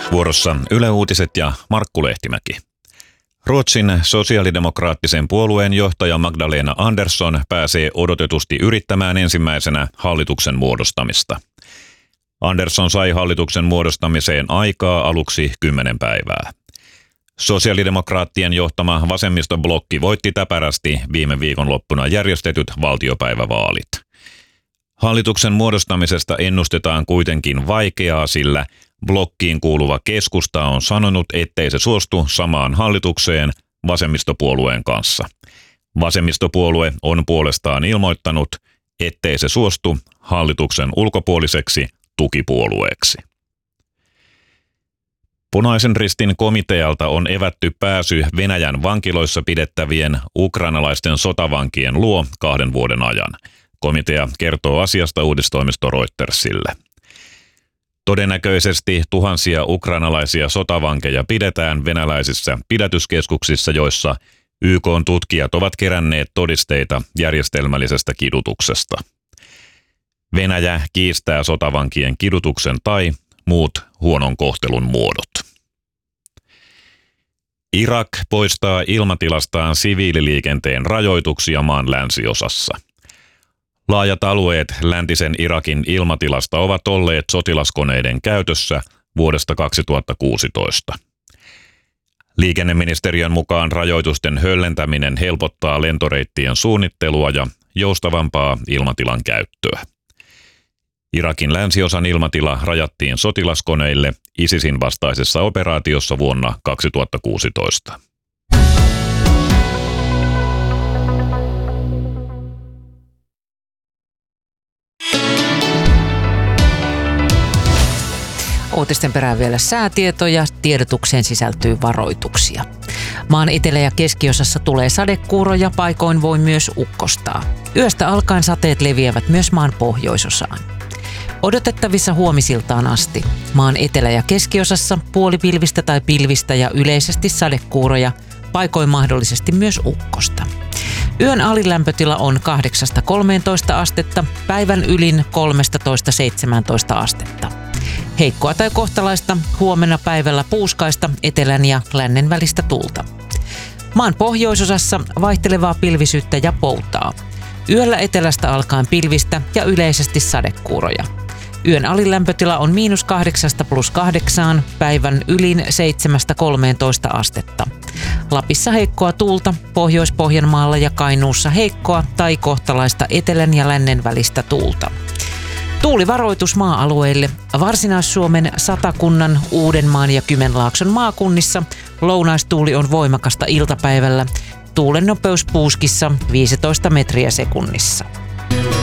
Vuorossa Yle Uutiset ja Markku Lehtimäki. Ruotsin sosiaalidemokraattisen puolueen johtaja Magdalena Andersson pääsee odotetusti yrittämään ensimmäisenä hallituksen muodostamista. Andersson sai hallituksen muodostamiseen aikaa aluksi 10 päivää. Sosiaalidemokraattien johtama vasemmistoblokki voitti täpärästi viime viikonloppuna järjestetyt valtiopäivävaalit. Hallituksen muodostamisesta ennustetaan kuitenkin vaikeaa, sillä blokkiin kuuluva Keskusta on sanonut, ettei se suostu samaan hallitukseen vasemmistopuolueen kanssa. Vasemmistopuolue on puolestaan ilmoittanut, ettei se suostu hallituksen ulkopuoliseksi tukipuolueeksi. Punaisen Ristin komitealta on evätty pääsy Venäjän vankiloissa pidettävien ukrainalaisten sotavankien luo 2 vuoden ajan. Komitea kertoo asiasta uutistoimisto Reutersille. Todennäköisesti tuhansia ukrainalaisia sotavankeja pidetään venäläisissä pidätyskeskuksissa, joissa YK:n tutkijat ovat keränneet todisteita järjestelmällisestä kidutuksesta. Venäjä kiistää sotavankien kidutuksen tai muut huonon kohtelun muodot. Irak poistaa ilmatilastaan siviililiikenteen rajoituksia maan länsiosassa. Laajat alueet läntisen Irakin ilmatilasta ovat olleet sotilaskoneiden käytössä vuodesta 2016. Liikenneministeriön mukaan rajoitusten höllentäminen helpottaa lentoreittien suunnittelua ja joustavampaa ilmatilan käyttöä. Irakin länsiosan ilmatila rajattiin sotilaskoneille ISISin vastaisessa operaatiossa vuonna 2016. Uutisten perään vielä säätietoja. Tiedotukseen sisältyy varoituksia. Maan etelä- ja keskiosassa tulee sadekuuroja, paikoin voi myös ukkostaa. Yöstä alkaen sateet leviävät myös maan pohjoisosaan. Odotettavissa huomisiltaan asti. Maan etelä- ja keskiosassa puolipilvistä tai pilvistä ja yleisesti sadekuuroja, paikoin mahdollisesti myös ukkosta. Yön alilämpötila on 8-13 astetta, päivän ylin 13-17 astetta. Heikkoa tai kohtalaista, huomenna päivällä puuskaista, etelän ja lännen välistä tuulta. Maan pohjoisosassa vaihtelevaa pilvisyyttä ja poutaa. Yöllä etelästä alkaen pilvistä ja yleisesti sadekuuroja. Yön alilämpötila on -8 + 8, päivän ylin 7-13 astetta. Lapissa heikkoa tuulta, Pohjois-Pohjanmaalla ja Kainuussa heikkoa tai kohtalaista etelän ja lännen välistä tuulta. Tuulivaroitus maa-alueille. Varsinais-Suomen, Satakunnan, Uudenmaan ja Kymenlaakson maakunnissa lounaistuuli on voimakasta iltapäivällä. Tuulen nopeus puuskissa 15 metriä sekunnissa.